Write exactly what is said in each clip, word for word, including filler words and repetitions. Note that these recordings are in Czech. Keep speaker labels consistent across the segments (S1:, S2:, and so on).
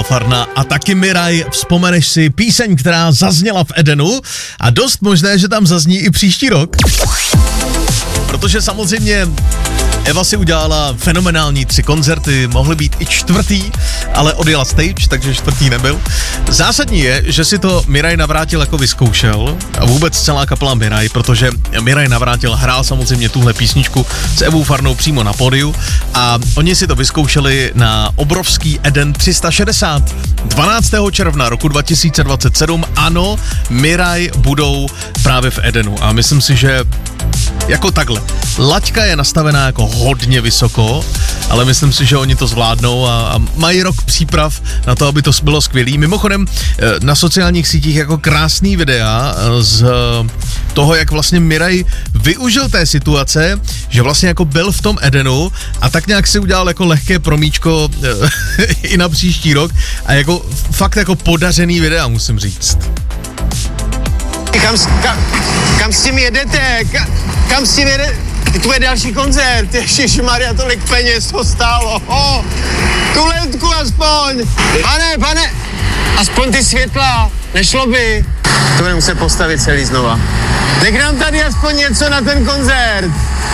S1: Farna a taky Miraj. Vzpomeneš si píseň, která zazněla v Edenu a dost možné, že tam zazní i příští rok. Protože samozřejmě Eva si udělala fenomenální tři koncerty, mohly být i čtvrtý, ale odjela stage, takže čtvrtý nebyl. Zásadní je, že si to Miraj Navrátil jako vyzkoušel a vůbec celá kapela Miraj, protože Miraj Navrátil hrál samozřejmě tuhle písničku s Evou Farnou přímo na pódiu a oni si to vyzkoušeli na obrovský Eden tři sta šedesát. dvanáctého června roku dva tisíce dvacet sedm, ano, Miraj budou právě v Edenu a myslím si, že jako takhle. Laťka je nastavená jako hodně vysoko, ale myslím si, že oni to zvládnou a, a mají rok příprav na to, aby to bylo skvělý. Mimochodem na sociálních sítích jako krásný videa z toho, jak vlastně Miraj využil té situace, že vlastně jako byl v tom Edenu a tak nějak si udělal jako lehké promíčko i na příští rok a jako fakt jako podařený videa, musím říct.
S2: Kam, kam, kam s tím jedete? Ka, kam s tím jedete? To je další koncert. Ježišmarja, tolik peněz to stálo. Oh, tu lentku aspoň. Pane, pane, aspoň ty světla. Nešlo by. To budeme muset postavit celý znova. Nech nám tady aspoň něco na ten koncert.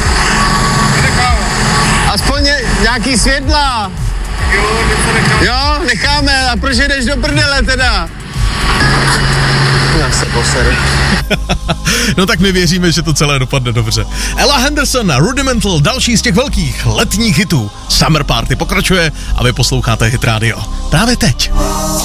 S2: Aspoň ně, nějaký světla. Jo, necháme. Jo, necháme. A proč jdeš do prdele teda? Já se poseru.
S1: No tak my věříme, že to celé dopadne dobře. Ella Henderson, Rudimental, další z těch velkých letních hitů. Summer Party pokračuje a vy posloucháte Hit Radio. Právě teď.